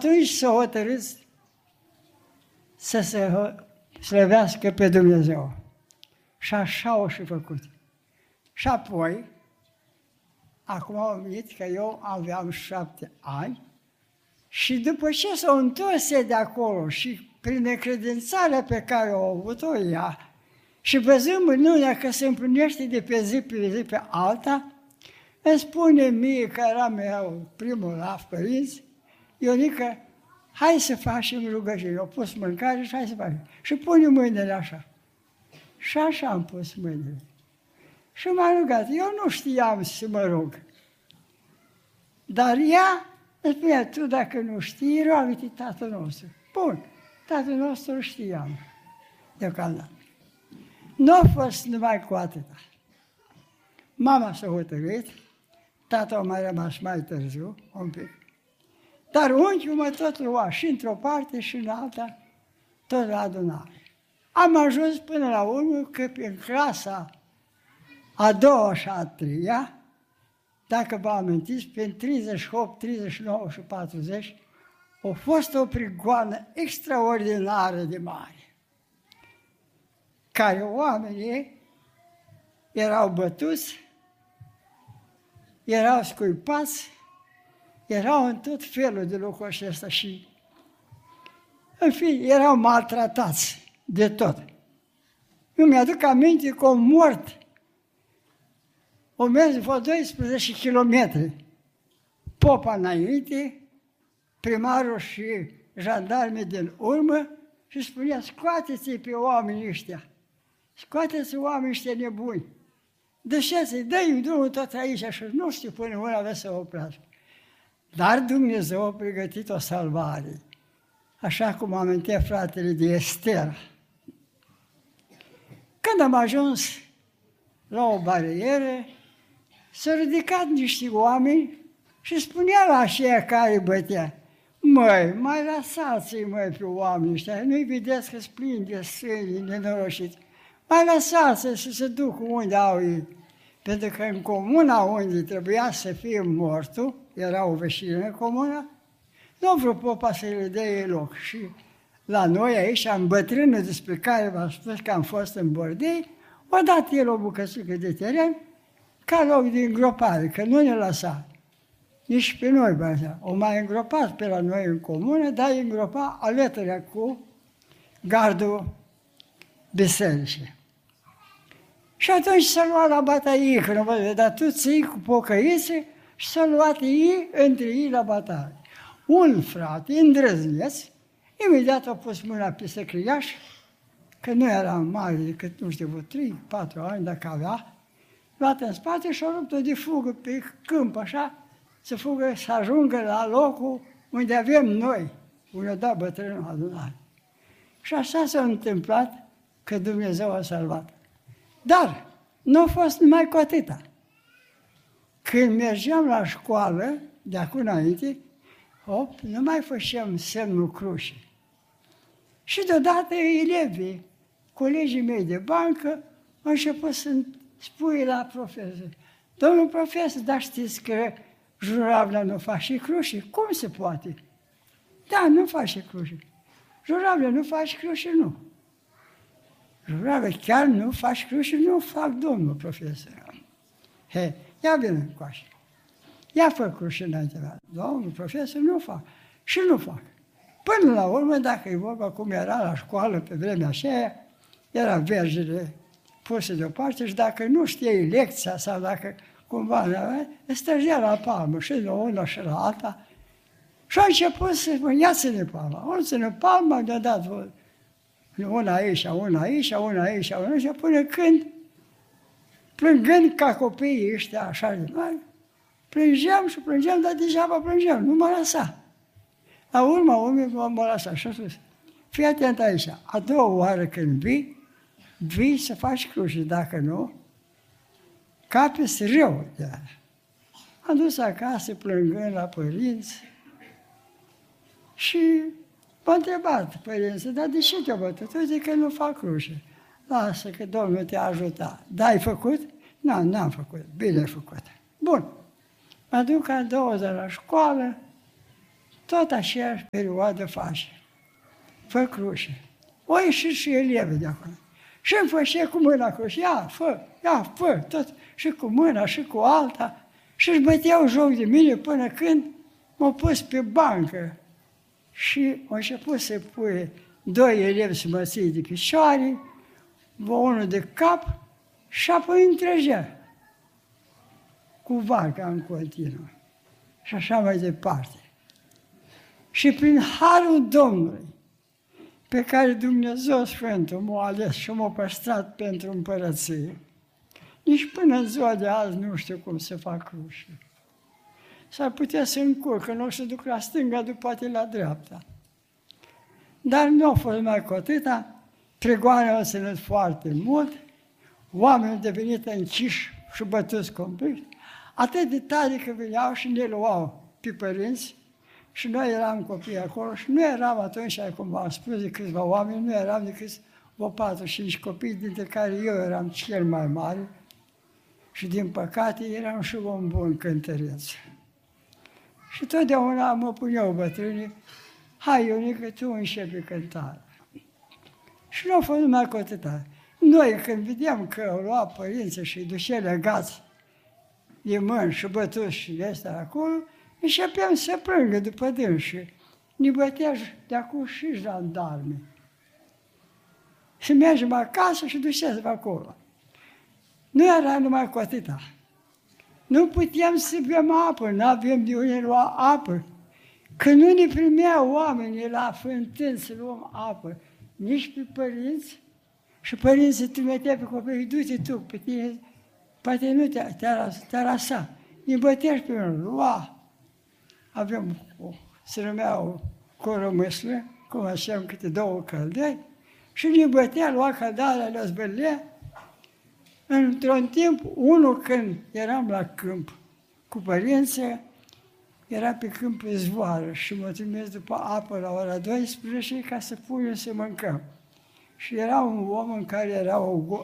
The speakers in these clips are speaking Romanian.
Atunci s-a hotărât să se slăvească pe Dumnezeu. Și așa au și făcut. Și apoi, acum am venit că eu aveam 7 ani și după ce s-au întors de acolo și prin necredințarea pe care au avut-o ea și văzând minunea că se împlinește de pe zi pe alta, îmi spune mie, că eram eu primul la părinți, Ionică, hai să facem rugăciune. Eu pus mâncare și hai să facem. Și pune mâinile așa. Și așa am pus mâinile. Și m-a rugat. Eu nu știam să mă rog. Dar ea îmi spunea, tu dacă nu știi, roagă-te Tatăl nostru. Bun, Tatăl nostru știam. Deocamdată. Nu a fost numai cu atâta. Mama s-a hotărât, tata a mai rămas mai târziu, un pic. Dar unchiul mă tot lua și într-o parte și în alta, tot la adunare. Am ajuns până la urmă că în clasa a doua și a treia, dacă vă amintiți, prin 38, 39 și 40, a fost o prigoană extraordinară de mare, care oamenii erau bătuți, erau scuipați, erau în tot felul de lucruri acesta și, în fine, erau maltratați de tot. Eu mi-aduc aminte că au mort, o mers vreo 12 kilometri, popa înainte, primarul și jandarmii din urmă și spunea, scoateți-i pe oamenii ăștia, scoateți oamenii ăștia nebuni, dășeți-i, dă-i drumul tot aici și nu știu până una avea să oprească. Dar Dumnezeu a pregătit o salvare, așa cum amintea fratele de Ester. Când am ajuns la o barieră, s-au ridicat niște oameni și spunea la aceia care bătea, măi, mai lăsați-i, măi, pe oamenii ăștia, nu-i vedeți că-s plini de sâni nenorociți, mai lăsați-i să se ducă unde au ei. Pentru că în comuna unde trebuia să fie mortul, era o vecină comună, nu vreau popa să le dea ei loc. Și la noi aici, în bătrână despre care v-am spus că am fost în Bordei, o dat el o bucățică de teren ca loc de îngropare, că nu ne lăsa. Nici pe noi, băia. O mai îngropat pe la noi în comună, dar îi îngropa alături cu gardul bisericii. Și atunci s-a luat la bătaie, că nu văd, dar tu ții cu pocăițe și s-a luat ei între ei la bătaie. Un frate, îndrăzneț, imediat a pus mâna pe săcriaș, că nu era mare decât, nu știu, 3-4 ani dacă avea, luat în spate și a rupt-o de fugă pe câmp, așa, să fugă, să ajungă la locul unde avem noi, unde a dat bătrânul adunare. Și așa s-a întâmplat că Dumnezeu a salvat. Dar nu a fost numai cu atâta. Când mergeam la școală, de acum înainte, nu mai făceam semnul crucii. Și deodată elevii, colegii mei de bancă, au început să spui la profesor, domnul profesor, dar știți că jurablea nu face crucii? Cum se poate? Da, nu face crucii. Jurablea nu face crucii, nu. Jurablea chiar nu faci crucii, nu fac, domnul profesor. He, ia vină încoace. Ia fă crucii înainte. Domnul profesor, nu fac. Și nu fac. Până la urmă, dacă e vorba cum era la școală pe vremea aceea, era vergile puse deoparte și dacă nu știai lecția sau dacă cumva îți stăgea la palmă și la una și la alta și a început să spun, ia-ține palma. O ține palma, mi-a dat una aici, una aici, una aici, una aici, până când, plângând ca copiii ăștia așa de mari, plângeam, dar degeaba plângeam, nu mă lăsa. La urma mă lăsa și a spus, fii atent aici, a doua oară când vii să faci cruci, dacă nu, capi-ți rău de aia. Am dus acasă plângând la părinți și m-a întrebat părinții, dar de ce te-a bătut? Uite că nu fac cruce. Lasă că Domnul te-a ajutat. Da, ai făcut? Nu, n-am făcut. Bine ai făcut. Bun. Mă duc a doua zi la școală, tot aceeași perioadă face. Fă cruce. O ieșit și elevii de acolo. Și îmi făcea cu mâna cruce. Ia, fă, tot. Și cu mâna, și cu alta. Și își băteau joc de mine până când m-au pus pe bancă. Și au început să pui 2 elevi să mă ții de picioare, unul de cap și apoi întregea cu varca în continuu. Și așa mai departe. Și prin harul Domnului, pe care Dumnezeu Sfântul m-a ales și m-a păstrat pentru împărăție, nici până în ziua de azi nu știu cum să fac cruce. S-ar putea să încurc, că nu o să duc la stânga, după poate la dreapta. Dar nu a fost mai cu atâta, pregoanele au ținut foarte mult, oamenii au devenit închiși și bătuți complet, atât de tare că veneau și ne luau pe părinți și noi eram copii acolo și nu eram atunci, cum v-am spus, de câțiva oameni, nu eram decât o 4-5 copii, dintre care eu eram cel mai mare și din păcate eram și un bun cântăreț. Și totdeauna mă puneau bătrânii, hai, Ionică, tu începi cântarea. Și nu a fost numai cu atâta. Noi, când vedeam că au luat părinții și îi ducea legați de mâini și bătuți și de astea acolo, începeam să plângă după dânsii. Ne bătea de acolo și jandarmi. Și mergem acasă și duceți-vă acolo. Nu era numai cu atâta. Nu puteam să bem apă, nu aveam de unde lua apă. Că nu ne primeau oamenii la fântâni să luăm apă, nici pe părinți, și părinții trimitea pe copii, du-te tu, pe tine, poate nu te-a lăsat. Ne bătea și pe mine, lua. Aveam, se numea o corămâslă, cum așeam câte 2 căldări, și ne bătea, lua căldarea, le zbălea. Într-un timp, unul când eram la câmp cu părinții, era pe câmp izvoară și mă trimis după apă la ora 12 ca să punem să mâncăm. Și era un om în care era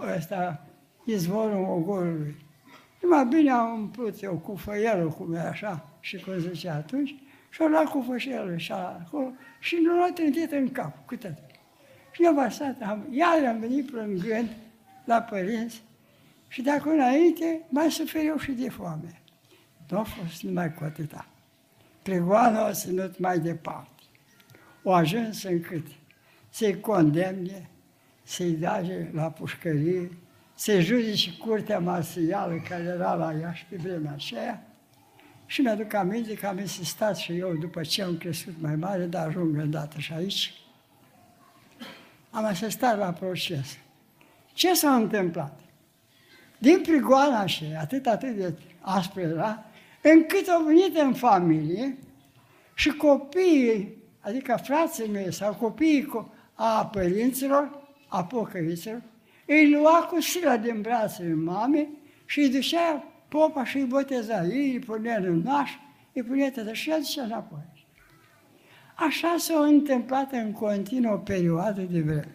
izvorul ogorului. Numai bine am umplut eu cu făielul, cum e așa, și cum zicea atunci, și am luat cu făielul și acolo și nu l-a trântit în cap, cu tot. Și ne-am vărsat, iar am venit plângând la părinți și de acolo înainte mai sufereau și de foame. Nu a fost numai cu atâta. Pregoana a ținut mai departe. O ajuns încât să-i condemne, să-i dage la pușcărie, să-i judece curtea marțială care era la Iași pe vremea aceea. Și mi-aduc aminte că am insistat și eu, după ce am crescut mai mare, dar ajung îndată și aici, am asistat la proces. Ce s-a întâmplat? Din prigoana aceea, atât de aspru era, încât au venit în familie și copiii, adică frații mei sau copiii a părinților, a pocăiților, îi lua cu sila din brațele mamei și îi ducea popa și îi boteza. Ei îi punea în naș, îi punea tătă și îi ducea înapoi. Așa s-a întâmplat în continuă o perioadă de vreme.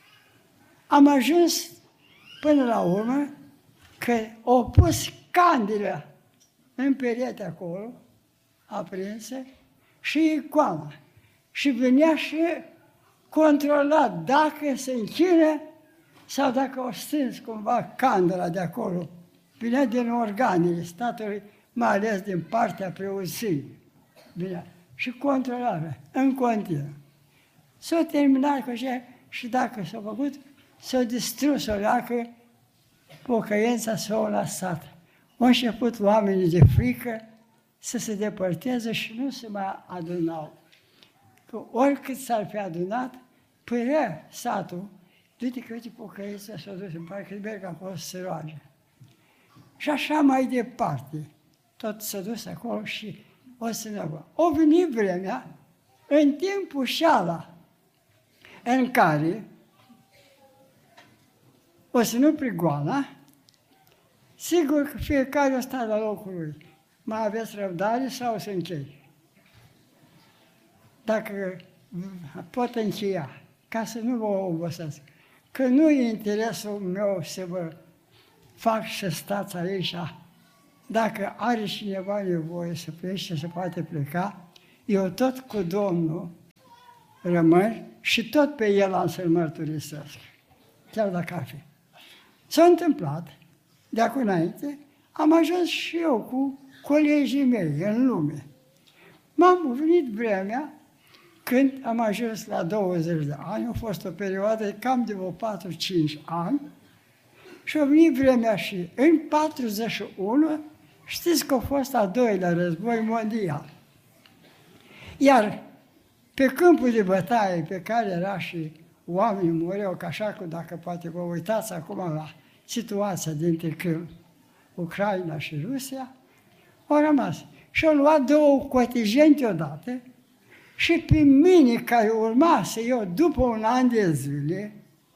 Am ajuns până la urmă că au pus candela în perete acolo, aprinse, și icoana. Și venea și controla dacă se închine sau dacă o stâns cumva candela de acolo. Venea din organele statului, mai ales din partea preoției. Venea și controlarea în continuu. S-a terminat cu așa și dacă s-a făcut, s-a distrus o leacă, pocăința s-a lăsat. Au început oamenii de frică să se depărteze și nu se mai adunau. Că oricât s-ar fi adunat, părea satul, du-te că uite pocăința s-a dus în parcă merg acolo să se roage. Și așa mai departe, tot s-a dus acolo și o sinagogă. O venit vremea, în timpul șala, în care o să nu prigoana, sigur că fiecare o sta la locul lui. Mai aveți răbdare sau să închei? Dacă pot încheia, ca să nu vă obosesc. Că nu e interesul meu să vă fac să stați aici. Dacă are cineva nevoie să plece, se poate pleca. eu tot cu Domnul rămân și tot pe El am să-L mărturisesc, chiar dacă ar fi. S-a întâmplat, de acum înainte, am ajuns și eu cu colegii mei în lume. M-am venit vremea când am ajuns la 20 de ani, a fost o perioadă cam de vreo 4-5 ani, și a venit vremea și în 41, știți că a fost al doilea război mondial. Iar pe câmpul de bătaie pe care era și oamenii mureau, că așa că dacă poate vă uitați acum la situația dintre Ucraina și Rusia, au rămas. Și au luat 2 cotijeni deodată și pe mine, care urma să iau după un an de zile,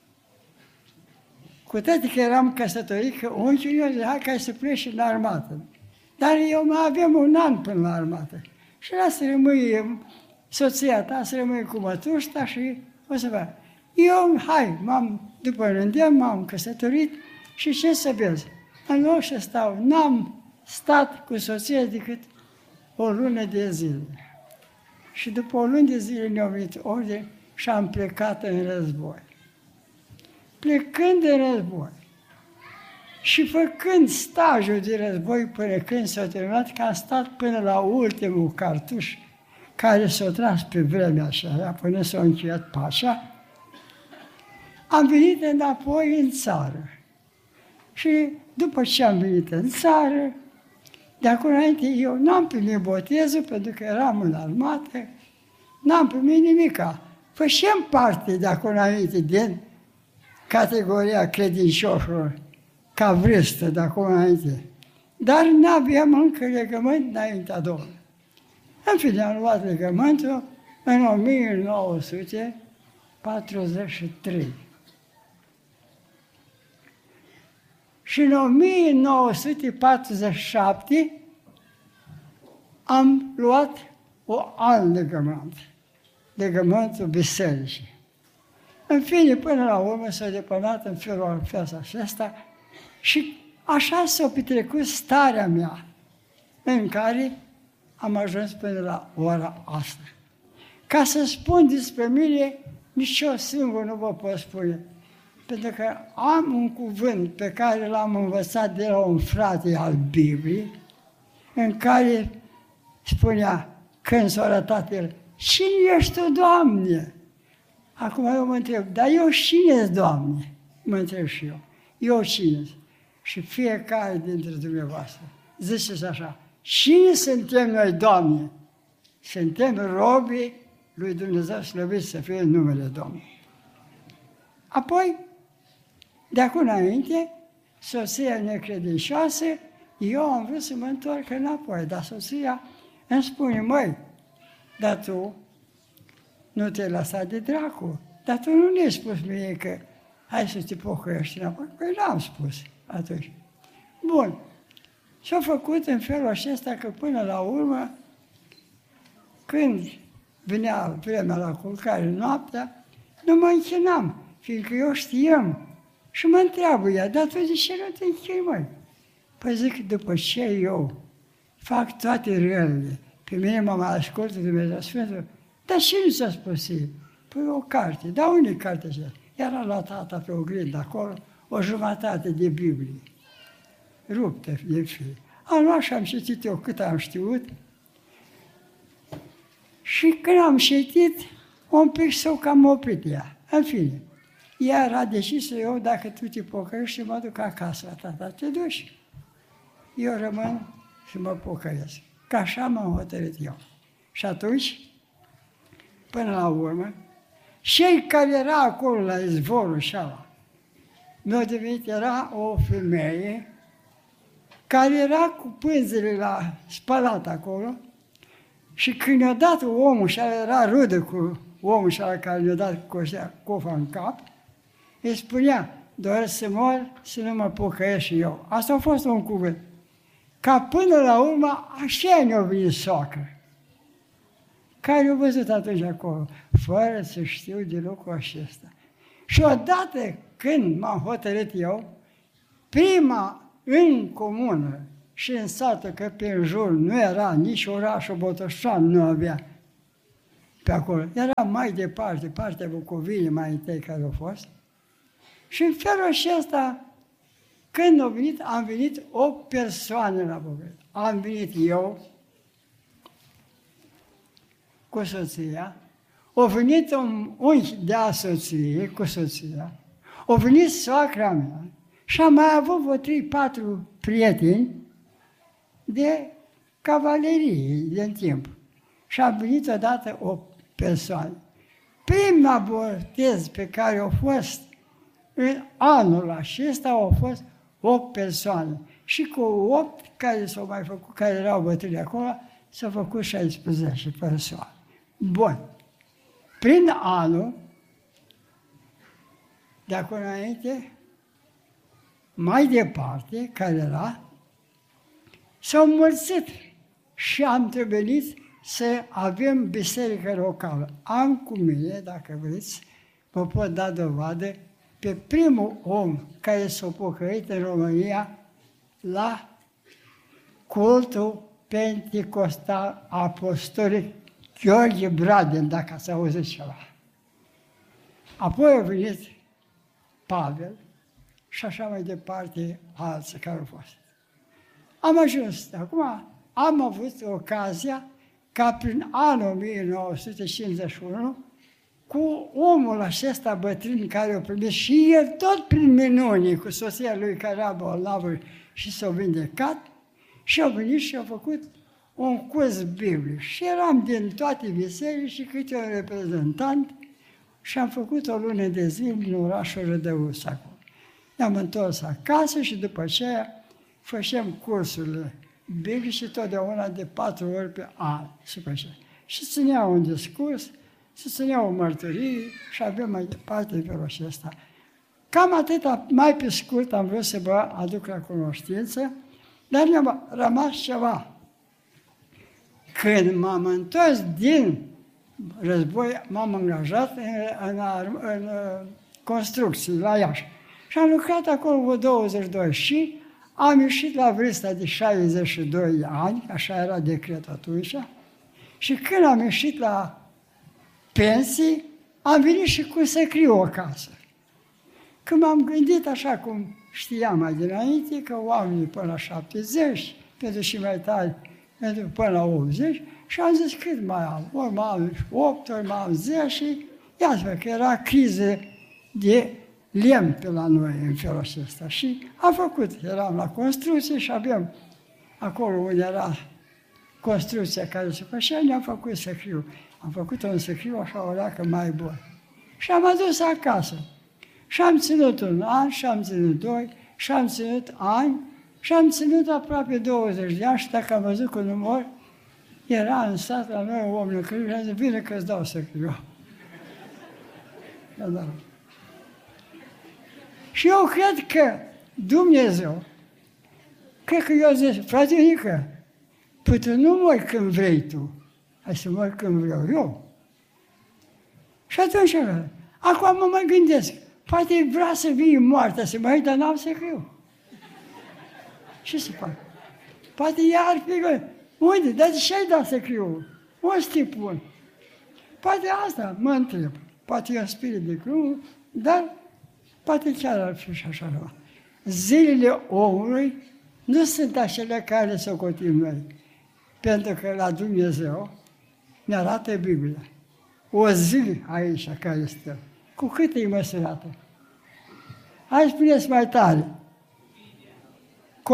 cu toate că eram căsătorit, că unchiul meu zicea, hai ca să pleci în armată. Dar eu mai aveam un an până la armată. Și la să rămâi soția ta, să rămâi cu mătușta și o să fac. Eu, după rândem, m-am căsătorit și ce să vezi? În loc să stau, n-am stat cu soția decât o lună de zile. Și după o lună de zile ne-au venit ordine și am plecat în război. Plecând în război și făcând stajul de război până când s-a terminat, că am stat până la ultimul cartuș care s-a tras pe vremea așa, până s-a încheiat pacea, am venit înapoi în țară. Și după ce am venit în țară, de acum înainte eu n-am primit botezul pentru că eram în armată, n-am primit nimica. Făceam parte de acum înainte din categoria credincioșilor, ca vârstă de acum înainte. Dar n-aveam încă legământ înaintea Domnului. În fine, am luat legământul în 1943. Și în 1947 am luat o alt legământ, legământul bisericii. În fine, până la urmă s-a depănat în felul acesta și așa s-a petrecut starea mea în care am ajuns până la ora asta. Ca să spun despre mine, nici eu singur nu vă pot spune. Pentru că am un cuvânt pe care l-am învățat de la un frate al Bibliei, în care spunea, când s-a arătat el, cine ești tu, Doamne? Acum eu mă întreb, dar eu cine-s, Doamne? Mă întreb și eu. Eu cine-s? Și fiecare dintre dumneavoastră ziceți așa, cine suntem noi, Doamne? Suntem robii lui Dumnezeu, slăvit să fie în numele Domnului. Apoi, de acum înainte, soția necredincioasă, eu am vrut să mă întorc înapoi, dar soția îmi spune, măi, dar tu nu te-ai lăsat de dracu, dar tu nu ne-ai spus mie că hai să te pocăiești înapoi. Păi n-am spus atunci. Bun. Și-a făcut în felul acesta că până la urmă, când venea vremea la culcare noaptea, nu mă închinam, fiindcă eu știam. Și mă întreabă ea, dar tu de ce nu te închini, măi? Păi zic, după ce eu fac toate răurile, pe mine mă mai ascultă Dumnezeu Sfântul, dar ce nu ți-a spus ei? Păi o carte, dar unde e cartea aceea? Era la tata pe oglindă acolo, o jumătate de Biblie, ruptă de fie. Am luat și am citit eu cât am știut și când am citit, un pic s-o cam oprit ea. În fine, ea era decisă, eu dacă tu te pocăiești, mă duc acasă la tata, te duci. Eu rămân și mă pocăiesc. Că așa m-am hotărât eu. Și atunci, până la urmă, cei care era acolo la izvorul ăla, mi-au devenit, era o femeie care era cu pânzele la spălat acolo și când i-a dat omul și era rudă cu omul ăla care i-a dat cofa în cap, îi spunea, doresc să mor, să nu mă pocăiesc și eu. Asta a fost un cuvânt. Ca până la urmă, așa ne-a venit soacră, care a văzut atunci acolo, fără să știu de lucrul acesta. Și odată când m-am hotărât eu, prima în comună și în satul, că pe jur nu era nici orașul Botoșan, nu avea pe acolo. Era mai departe, partea Bucovinii mai întâi care a fost. Și în felul acesta, când a venit, am venit 8 persoane la București. Am venit eu cu soția, a venit un unchi de-a soției cu soția, a venit soacra mea și am mai avut vreo 3-4 prieteni de cavalerie din timp. Și am venit odată 8 persoane. Prima botez pe care a fost în anul acesta au fost 8 persoane. Și cu 8 care s-au mai făcut, care erau bătrâni acolo, s-au făcut 16 persoane. Bun. Prin anul, de acolo înainte, mai departe, care era, s-au înmulțit și am trebuit să avem biserică locală. Am cu mine, dacă vreți, vă pot da dovadă, pe primul om care s-a pocăit în România la cultul Pentecostal Apostolic Gheorghe Braden, dacă ați auzit ceva. Apoi a venit Pavel și așa mai departe alții care au fost. Am ajuns. Acum am avut ocazia ca prin anul 1951 cu omul acesta bătrân care o primit și el tot prin minuni cu soția lui care era bolnavă și s-a vindecat și a venit și a făcut un curs biblic. Și eram din toate biserici și câte un reprezentant și am făcut o lună de zile în orașul Rădăuț acolo. Ne-am întors acasă și după aceea făceam cursurile biblice totdeauna de 4 ori pe an. Și țineau un discurs, se țineau o mărturie și avem mai departe pe felul acesta. Cam atâta, mai pe scurt, am vrut să vă aduc la cunoștință, dar mi-a rămas ceva. Când m-am întors din război, m-am angajat în construcții la Iași. Și am lucrat acolo vreo 22 și am ieșit la vârsta de 62 ani, așa era decretul atunci, și când am ieșit la pensii, am venit și cu să scriu o casă. Când m-am gândit așa cum știam mai dinainte, că oamenii până la 70, pentru și mai tari, pentru până la 80, și am zis cât mai am, ori mai am 8, ori mai am 10, iată că era criză de lemn pe la noi în felul acesta. Și am făcut, eram la construcție și aveam acolo unde era construcția care se făcea, ne-am făcut săcriu. Am făcut un săcriu așa o leacă mai bun. Și am adus acasă. Și am ținut un an, și am ținut 2, și am ținut ani, și am ținut aproape 20 de ani și dacă am văzut cu număr, era în sat la noi om lăcăriu și am zis, bine că îți dau săcriu. Da. Și eu cred că Dumnezeu, cred că eu zic, frate Nică, păi tu nu mori când vrei tu, hai să mori când vreau eu. Și atunci, acum mă mai gândesc, poate vrea să vii moartea, să mă uit, dar n-am să fiu. Ce să fac? Poate ea ar fi că, unde, dar de ce ai dat să criu? Un stipun. Poate asta mă întreb. Poate e un spirit de cru, dar poate chiar ar fi și așa ceva. Zilele omului nu sunt acele care să socotim noi. Pentru că la Dumnezeu ne arată Biblia. O zi aici care stă. Cu cât e măsurată? Hai spuneți mai tare. Cu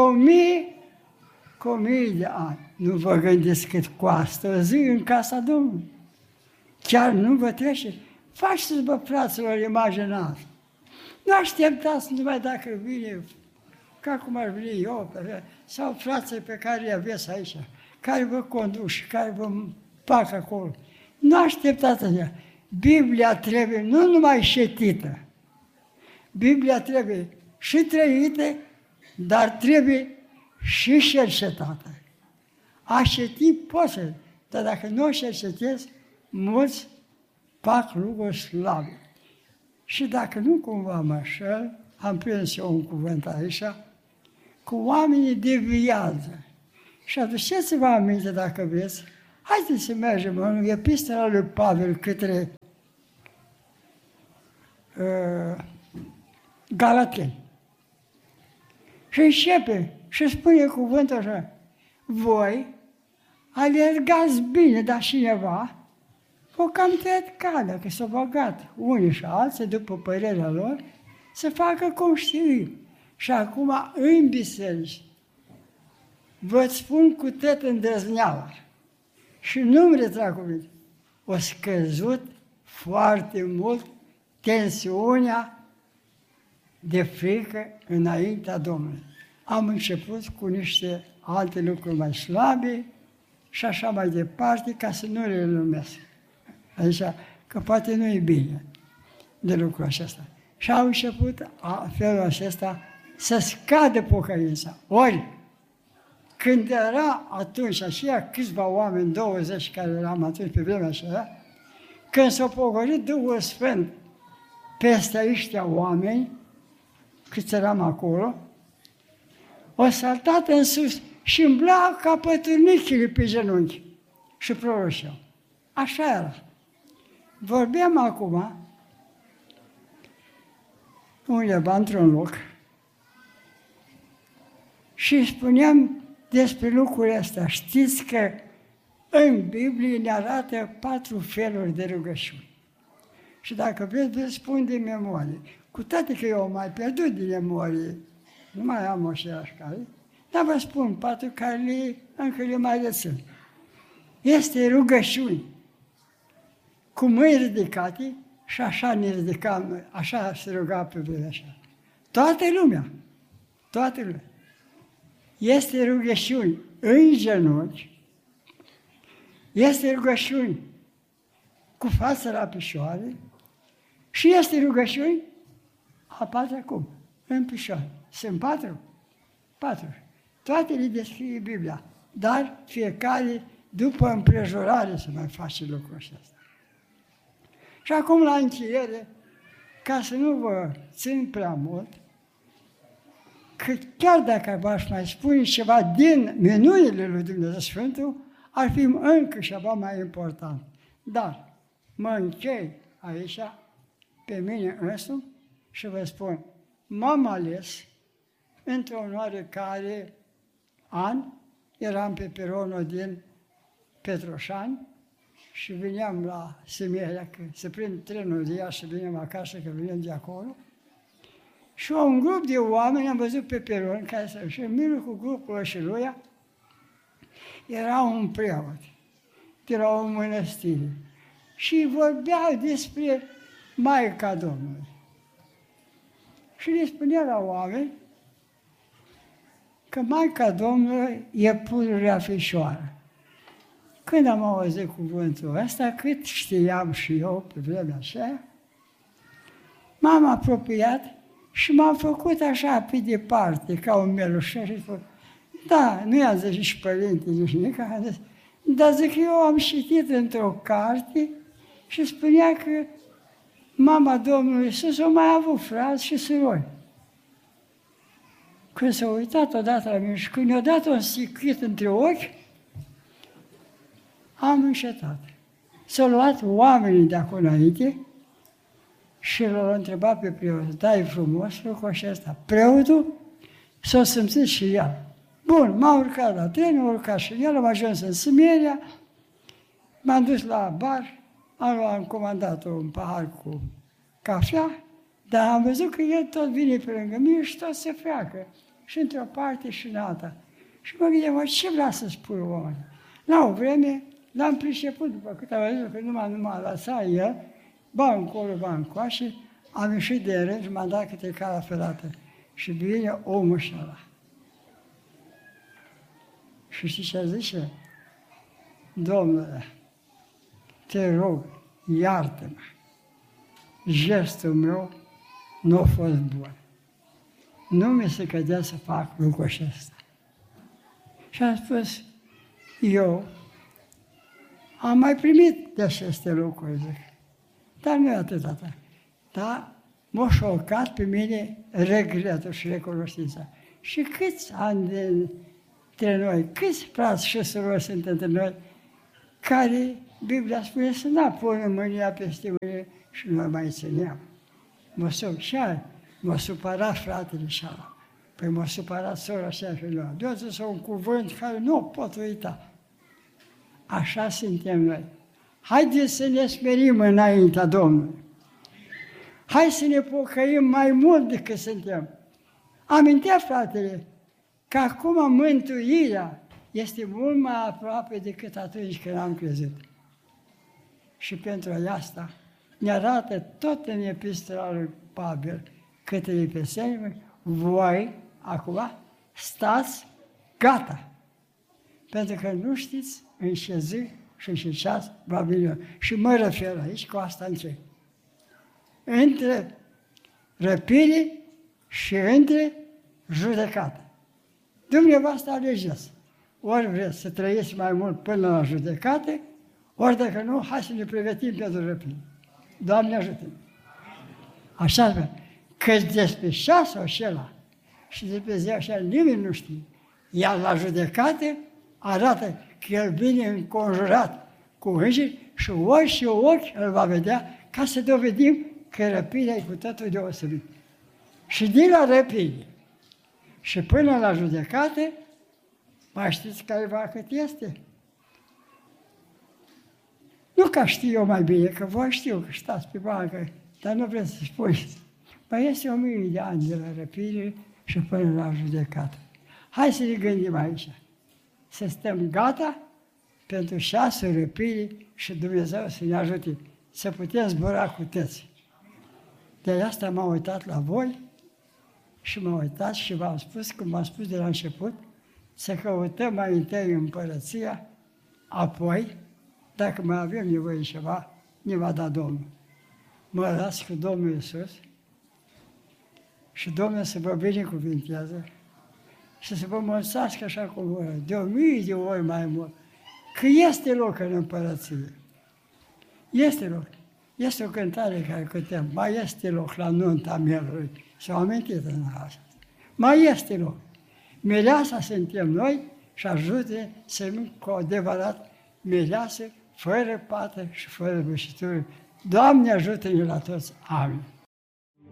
mii de ani. Nu vă gândiți cât costă o zi în casa Domnului. Chiar nu vă trece. Faceți-vă, fraților, imaginați. Nu așteptați numai dacă vine, ca cum ar veni eu, sau frații pe care îi aveți aici, care vă conduc și care vă fac acolo. Nu așteptați așa. Biblia trebuie nu numai șetită. Biblia trebuie și trăită, dar trebuie și cercetată. A ști poți, dar dacă nu o cercetezi, mulți fac lucruri slabe. Și dacă nu cumva mă înșel, am prins eu un cuvânt aici, cu oamenii deviază. Și aduceți-vă aminte, dacă vreți, haideți să mergem în epistola lui Pavel către Galateni. Și începe și spune cuvântul așa, voi alergați bine, dar cineva o cam tăiat calea, că s-au băgat unii și alții, după părerea lor, să facă cum știu. Și acum, în biserici, vă spun cu tot îndrăzneala și nu-mi retrag cuvinte, o scăzut foarte mult tensiunea de frică înaintea Domnului. Am început cu niște alte lucruri mai slabe și așa mai departe, ca să nu le numesc. Adică, că poate nu e bine de lucrul acesta. Și au început felul acesta să scadă pocăința. Ori, când era atunci, aceia câțiva oameni, 20 care eram atunci pe vremea aceea, când s-a pogorât Duhul Sfânt peste ăștia oameni, câți eram acolo, o saltat în sus și îmbla ca păturnichile pe genunchi și proroșeau. Așa era. Vorbeam acum undeva într-un loc și spuneam despre lucrurile astea. Știți că în Biblie ne arată 4 feluri de rugăciuni. Și dacă vreți, vă spun din memorie. Cu toate că eu am mai pierdut din memorie, nu mai am aceeași care, dar vă spun 4 care încă le mai rețin. Este rugăciuni cu mâini ridicate și așa ne ridicam noi, așa se ruga pe vremea așa. Toată lumea. Este rugăciuni în genunchi, este rugăciuni cu fața la picioare și este rugăciuni a 4 acum, în picioare. Sunt 4? 4. Toate le descrie Biblia, dar fiecare după împrejurare să mai face lucrul acesta. Și acum la încheiere, ca să nu vă țin prea mult, că chiar dacă v-aș mai spune ceva din minunile lui Dumnezeu Sfântul, ar fi încă ceva mai important. Dar mă închei aici pe mine însumi și vă spun, m-am ales într-un oarecare an, eram pe peronul din Petroșani și veneam la Simeria, că se prind trenul de ea și veneam acasă, că veneam de acolo. Și un grup de oameni am văzut pe peron, și în mijlocul grupului și lui era un preot de la o mănăstire și vorbeau despre Maica Domnului. Și le spunea la oameni că Maica Domnului e pururea Fecioară. Când am auzit cuvântul ăsta, cât știam și eu pe vremea aceea, m-am apropiat și m-am făcut așa pe departe, ca un melușor și spun, da, nu i-am zis nici părinte, nici nimic, am zis, dar zic, eu am citit într-o carte și spunea că mama Domnului Iisus a mai avut frați și surori. Când s-a uitat odată la mine și când i-a dat un sicrit între ochi, am încetat. S-au luat oamenii de acolo înainte și l-au întrebat pe preot, da, e frumos lucrul acesta. Preotul s-a simțit și el. Bun, m-am urcat la tren, m-am urcat și el, am ajuns în Simeria, m-am dus la bar, am comandat un pahar cu cafea, dar am văzut că el tot vine pe lângă mine și tot se freacă, și într-o parte și în alta. Și mă gândeam, ce vrea să spun omul? La o vreme, l-am priceput, după cât am văzut că nu m-a lăsat el, ba încolo, ba încoace, am ieșit de rând și m-am dat câte calea ferată. Și vine omul și ăla. Și știi ce zice? Domnule, te rog, iartă-mă. Gestul meu nu a fost bun. Nu mi se cădea să fac lucrul acesta. Și am spus, eu am mai primit de aceste lucruri, zic. Dar nu e atâta. Dar m-a șocat pe mine regretul și recunoștința. Și câți ani dintre noi, câți frați și surori sunt între noi, care Biblia spune să nu pună mânia peste mâine și nu mai țineam. M-a supărat fratele și ala. Păi m-a supărat sora și așa. Deodată un cuvânt care nu pot uita. Așa suntem noi. Haideți să ne smerim înaintea Domnului. Hai să ne pocăim mai mult decât suntem. Amintea, fratele, că acum mântuirea este mult mai aproape decât atunci când am crezut. Și pentru asta ne arată tot în epistola lui Pavel către Efeseni, voi, acum, stați gata. Pentru că nu știți în ce zi și în ce ceas va veni. Și mă refer aici, cu asta întreg. Între răpire și între judecată. Dumneavoastră alegeți. Ori vreți să trăiți mai mult până la judecată, ori dacă nu, hai să ne pregătim pentru răpire. Doamne ajută-ne! Așa spune. Că despre ceasul acela și despre ziua așa nimeni nu știe. Iar la judecată arată că el vine înconjurat cu îngeri și ochi îl va vedea ca să dovedim că răpirea e cu totul deosebit. Și din la răpire și până la judecată, mai știți careva cât este? Nu că știu eu mai bine, că voi știu că stați pe bancă, dar nu vreți să spuneți. Mai este 1000 de ani de la răpire și până la judecată. Hai să ne gândim aici. Să stăm gata pentru 6 răpiri și Dumnezeu să ne ajute să putem zbura cu toți. De asta m-am uitat la voi și m-am uitat și v-am spus, cum m-am spus de la început, să căutăm mai întâi împărăția, apoi, dacă mai avem nevoie de ceva, ne va da Domnul. Mă las cu Domnul Iisus și Domnul să vă binecuvinteze și să vă mulțească așa cum vă, de 1000 de ori mai mult, că este loc în împărăție. Este loc. Este o cântare care cântăm, mai este loc la nunta mielului. S-au amintit în asta. Mai este loc. Mireasa suntem noi și ajute să fim cu adevărat mireasă, fără pată și fără bășituri. Doamne ajută-ne la toți. Amin.